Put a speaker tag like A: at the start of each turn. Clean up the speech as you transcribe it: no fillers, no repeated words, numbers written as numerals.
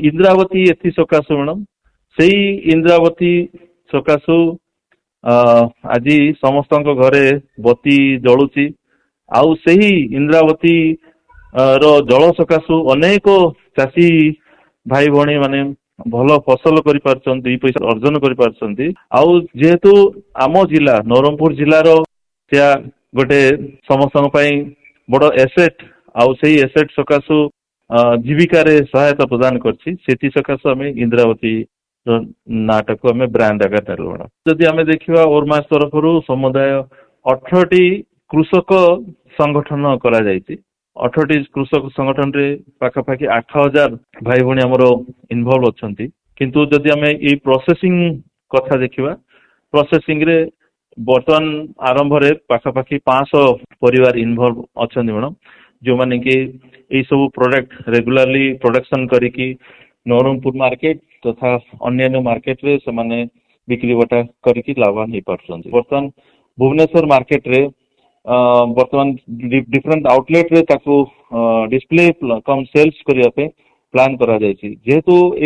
A: इंद्रावती एथि सकाशु मैडम से इंद्रावती सकाशु आज समस्त घरे बती जलुची आउ सही इंद्रावती जल सकाशु अनेक चाषी भाई भौणी माने भल फसल कर पैसा अर्जन कर आउ जेहेतु आम जिला नवरंगपुर जिलार गोटे समस्त बड़ एसेट आउ सही एसेट सकाशु जीविका रे सहायता प्रदान करछि सकाशु आम इंद्रावती नाटक को आम ब्रांड आकार जदि आम देखा ओरमास तरफ समुदाय 18टी कृषक संगठन करा 18टी कृषक संगठन रे पाखापाखि 8000 भाई भौणी आमर इनवॉल्व अछंती किंतु जदि आम ये प्रोसेसिंग कथा देखिबा प्रोसेसिंग रे बर्तमान आरंभ रे पाखापाखि 500 परिवार इनवॉल्व अछंती मैडम जो माने कि ये सब प्रोडक्ट रेगुलरली प्रोडक्शन करिकी नवरंगपुर मार्केट तथा अन्य मार्केट रे से माने बिक्री बटा करिकी लाभवान हो पारछंती। बर्तमान भुवनेश्वर मार्केट रे बर्तमान डिफरेंट आउटलेट रे ताकू डिस्प्ले कम सेल्स करिया पे प्लान करा जायछि जेहेतु